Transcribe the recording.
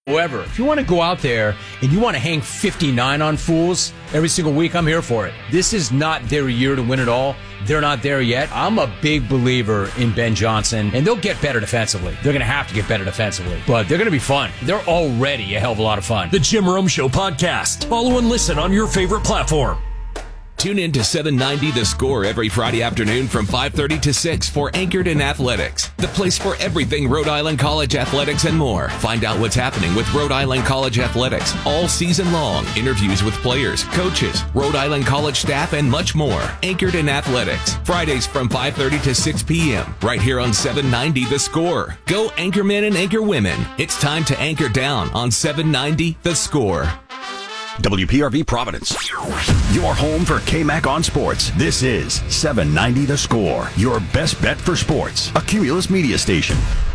However, if you want to go out there and you want to hang 59 on fools every single week, I'm here for it. This is not their year to win it all. They're not there yet. I'm a big believer in Ben Johnson, and they'll get better defensively. They're going to have to get better defensively, but they're going to be fun. They're already a hell of a lot of fun. The Jim Rome Show podcast. Follow and listen on your favorite platform. Tune in to 790 The Score every Friday afternoon from 5:30 to 6 for Anchored in Athletics, the place for everything Rhode Island College athletics and more. Find out what's happening with Rhode Island College athletics all season long. Interviews with players, coaches, Rhode Island College staff, and much more. Anchored in Athletics, Fridays from 5:30 to 6 p.m. right here on 790 The Score. Go Anchormen and Anchorwomen. It's time to anchor down on 790 The Score. WPRV Providence, your home for KMAC on sports. This is 790 The Score, your best bet for sports. A Cumulus media station.